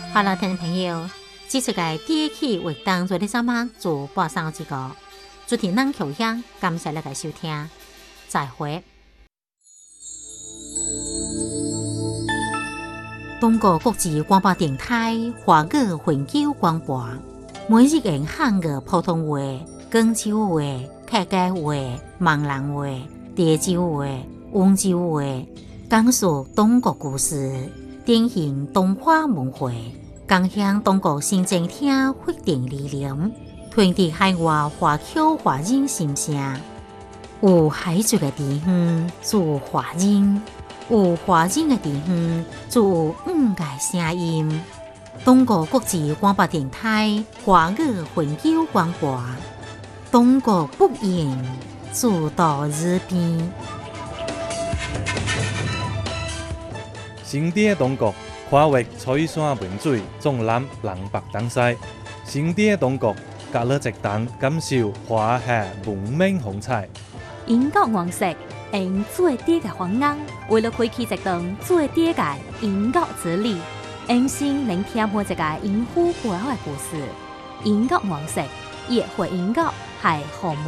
好了，听众朋友，这次嘅第一期活动做啲什么做播送这个主题能求乡，感谢大家收听，再会。中国国际广播电台华语环球广播，每日用汉语普通话、广州话、客家话、闽南话、潮州话、温州话，讲述中国故事，典型东华文化，共享中国新政厅发展理念，传递海外华侨华人心声。有海族嘅地方做华人，有华人嘅地方做有界声音。中国国际广播电台华语环球广播，中国不言，主到日边。 新的中国跨越彩山文水，纵览南北东西。新的中国隔了一档，感受华夏文明风采。 英国王室用最低嘅方案，为了开启一段最低嘅英国之旅，用心聆听每一个英虎背后嘅故事。英国王室也会英国系何